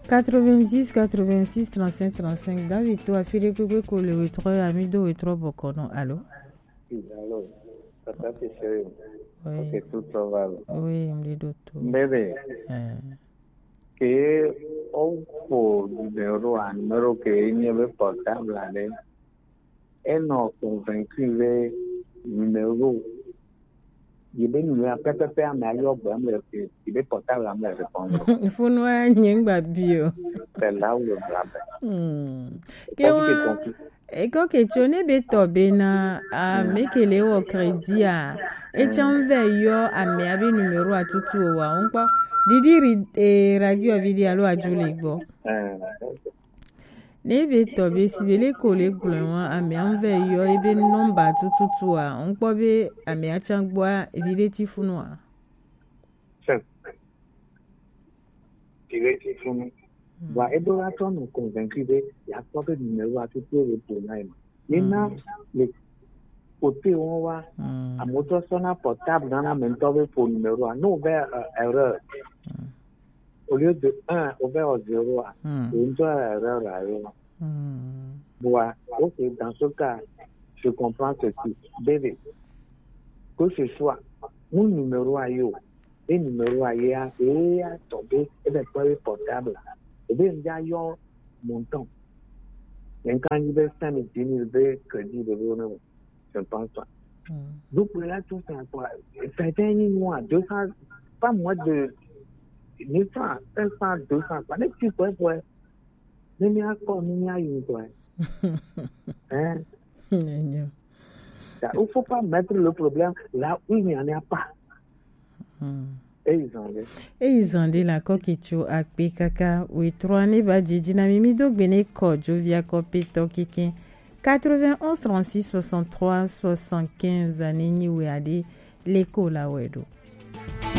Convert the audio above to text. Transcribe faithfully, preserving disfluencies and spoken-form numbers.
quatre-vingt-dix quatre-vingt-six trente-cinq trente-cinq David to afile kwe ko le wetro amido wetro bokono. Allô? Oui, allô. Papa c'est sérieux. Oui. Ok, tout ça va. Oui, me dit tout. Bébé. Eh. Que au pour numéro un numéro que il n'y avait pas portable là. Et non convaincu le numéro. Il est numéro à P P P à meilleur bon le il est portable à me répondre. Il faut noir nyengba bio. C'est là où le blabla. Hmm. Kewa eko ke chone beto bena a mekele wo credit a e chanve yo a me abi numero atutu wa onpo didi e radio video lo ajule gbo ne beto be sibele ko le gblon a me anve yo e be number atutu a onpo be a me achangbo video ti funu a Direct funu wa edo ato no convaincu de ya ko be numéro atutu e pour naima nina le côté on va à moto sona portable dans la même temps pour numéro un non vers erreur au lieu de un au vers zéro une erreur là bon ok dans ce cas je comprends ceci bébé que ce soit mon numéro à yo et numéro à ya et à tomber et bien pas le portable et bien il y a yo montant et quand il veut cinq mille dix mille crédit de l'eau je pense pas. Donc là tout ça quoi certains mois deux cents pas moins de mille francs cinq cents deux cents pas des petits points quoi mais il y a quoi il y a une quoi hein il faut pas mettre le problème là où il n'y en a pas. Et ils ont dit et ils ont dit la coquicho akpe kaka oui trois ne ba jiji na mimi do gbene ko jovia ko peto kiki quatre-vingt-onze trente-six soixante-trois soixante-quinze Nini Weade, l'écho la wedo.